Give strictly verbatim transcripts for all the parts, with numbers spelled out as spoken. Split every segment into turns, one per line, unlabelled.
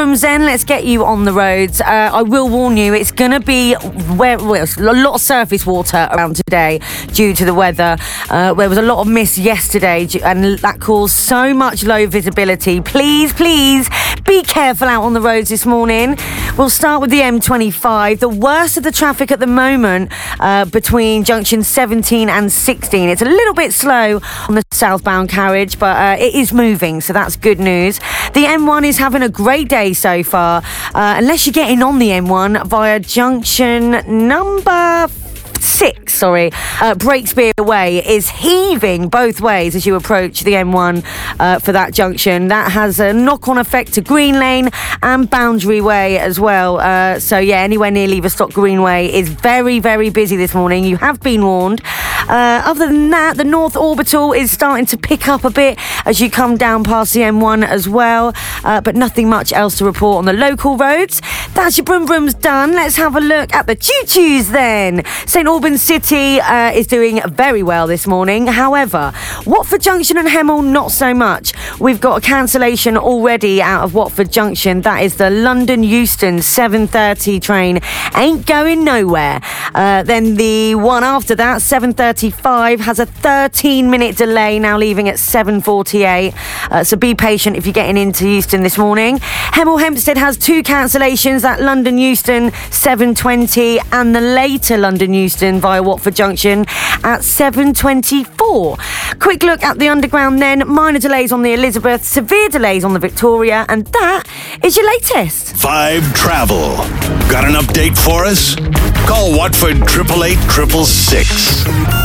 Brooms then, let's get you on the roads. Uh, I will warn you, it's going to be where, well, a lot of surface water around today due to the weather. Uh, there was a lot of mist yesterday and that caused so much low visibility. Please, please be careful out on the roads this morning. We'll start with the M twenty-five. The worst of the traffic at the moment uh, between junction seventeen and sixteen. It's a little bit slow on the southbound carriage, but uh, it is moving, so that's good news. The M one is having a great day so far, uh, unless you're getting on the M one via junction number six, sorry, uh, Breakspear Way is heaving both ways as you approach the M one uh, for that junction. That has a knock-on effect to Green Lane and Boundary Way as well. Uh, so yeah, anywhere near Leverstock Greenway is very, very busy this morning. You have been warned. Uh, other than that, the North Orbital is starting to pick up a bit as you come down past the M one as well, uh, but nothing much else to report on the local roads. That's your Brum Brums done. Let's have a look at the choo-choos then. Saint Albans City uh, is doing very well this morning. However, Watford Junction and Hemel, not so much. We've got a cancellation already out of Watford Junction. That is the London Euston seven thirty train. Ain't going nowhere. Uh, then the one after that, seven thirty-five, has a thirteen minute delay, now leaving at seven forty-eight. Uh, so be patient if you're getting into Euston this morning. Hemel Hempstead has two cancellations, that London Euston seven twenty and the later London Euston via Watford Junction at seven twenty-four. Quick look at the underground then. Minor delays on the Elizabeth, severe delays on the Victoria, and that is your latest.
Vibe Travel. Got an update for us? Call Watford triple eight triple six.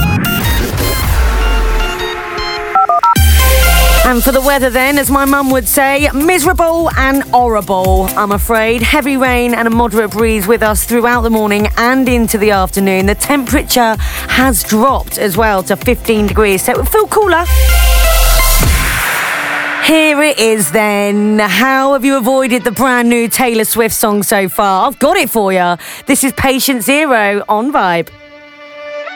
And for the weather then, as my mum would say, miserable and horrible, I'm afraid. Heavy rain and a moderate breeze with us throughout the morning and into the afternoon. The temperature has dropped as well to fifteen degrees, so it will feel cooler. Here it is then. How have you avoided the brand new Taylor Swift song so far? I've got it for you. This is Patient Zero on Vibe.